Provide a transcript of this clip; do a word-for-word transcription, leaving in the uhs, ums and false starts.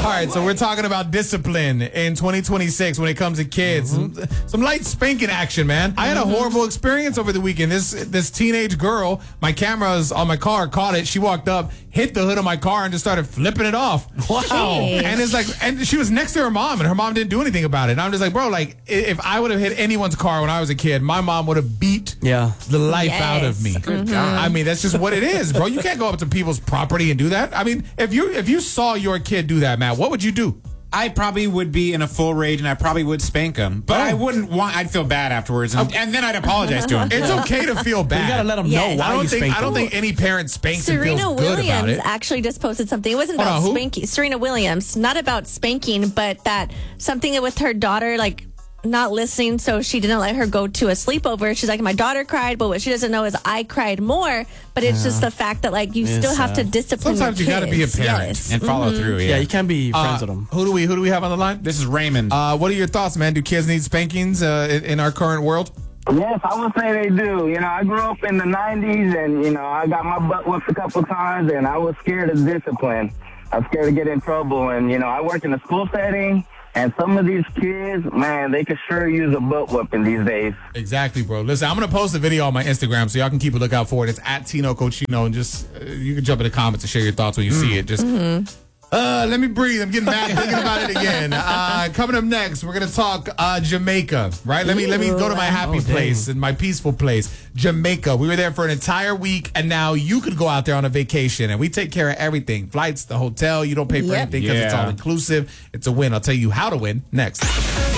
right, so we're talking about discipline in twenty twenty-six when it comes to kids. Mm-hmm. Some, some light spanking action, man. I had a horrible experience over the weekend. This this teenage girl, my cameras on my car caught it. She walked up, hit the hood of my car, and just started flipping it off. Wow. Jeez. And it's like, and she was next to her mom, and her mom didn't do anything about it. And I'm just like, bro, like, if I would have hit anyone's car when I was a kid, my mom would have beat yeah. the life yes. out of me. Good God. I mean, that's just what it is, bro. You can't go up to people's property and do that. I mean, if you if you saw your kid do that, Matt, what would you do? I probably would be in a full rage, and I probably would spank him. But Oh. I wouldn't want. I'd feel bad afterwards, and, and then I'd apologize to him. It's okay to feel bad. You gotta let them Yes. know why I don't you think spanked I don't them. think any parent spanks and Serena feels good about Williams it. actually just posted something. It wasn't Hold about on, who? spanking. Serena Williams, not about spanking, but that something with her daughter, like not listening, so she didn't let her go to a sleepover. She's like, my daughter cried, but what she doesn't know is I cried more. But it's just the fact that like you It's still have to sad. discipline. Sometimes your you gotta be a kids. parent. Yes. And follow through. Yeah. Yeah, you can't be friends Uh, with them. Who do we who do we have on the line? This is Raymond. Uh, what are your thoughts, man? Do kids need spankings uh, in, in our current world? Yes, I would say they do. You know, I grew up in the nineties, and, you know, I got my butt whipped a couple times, and I was scared of discipline. I was scared to get in trouble, and, you know, I work in a school setting, and some of these kids, man, they could sure use a butt whipping these days. Exactly, bro. Listen, I'm going to post a video on my Instagram so y'all can keep a lookout for it. It's at Tino Cochino, and just, uh, you can jump in the comments and share your thoughts when you see it. Just, uh, let me breathe. I'm getting back thinking about it again. Uh, coming up next, we're going to talk uh, Jamaica, right? Let me let me go to my happy Oh, dang. place and my peaceful place, Jamaica. We were there for an entire week, and now you could go out there on a vacation, and we take care of everything. Flights, the hotel, you don't pay for Yep. anything because it's Yeah. all inclusive. It's a win. I'll tell you how to win next.